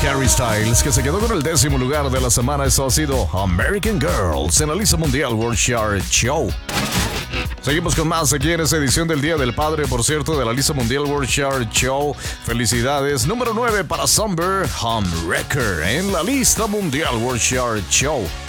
Harry Styles, que se quedó con el 10º lugar de la semana. Esto ha sido American Girls en la lista mundial World Chart Show. Seguimos con más aquí en esta edición del Día del Padre, por cierto, de la lista mundial World Chart Show. Felicidades. Número 9 para Somber, Homewrecker en la lista mundial World Chart Show.